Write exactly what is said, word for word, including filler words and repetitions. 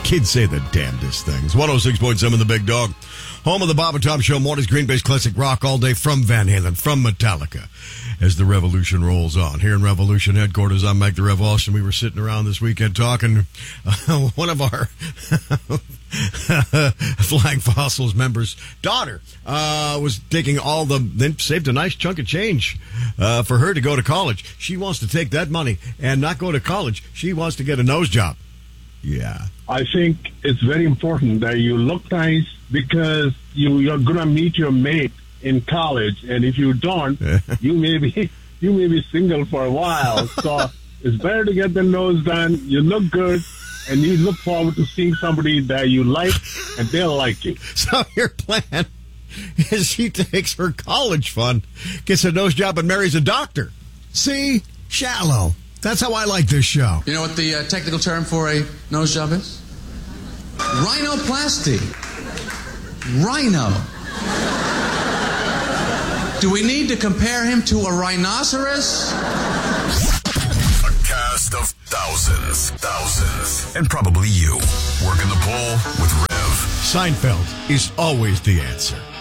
Kids say the damnedest things. one oh six point seven The Big Dog. Home of the Bob and Tom Show. Morning's Green Bay's classic rock all day from Van Halen, from Metallica, as the revolution rolls on. Here in Revolution headquarters, I'm Mike the Rev Austin. We were sitting around this weekend talking. Uh, one of our Flying Fossils members' daughter uh, was taking all the, then saved a nice chunk of change uh, for her to go to college. She wants to take that money and not go to college. She wants to get a nose job. Yeah. I think it's very important that you look nice because you, you're going to meet your mate in college. And if you don't, you may be you may be single for a while. So it's better to get the nose done. You look good, and you look forward to seeing somebody that you like, and they'll like you. So your plan is she takes her college fund, gets a nose job, and marries a doctor. See? Shallow. That's how I like this show. You know what the uh, technical term for a nose job is? Rhinoplasty. Rhino. Do we need to compare him to a rhinoceros? A cast of thousands, thousands, and probably you. Working the pole with Rev. Seinfeld is always the answer.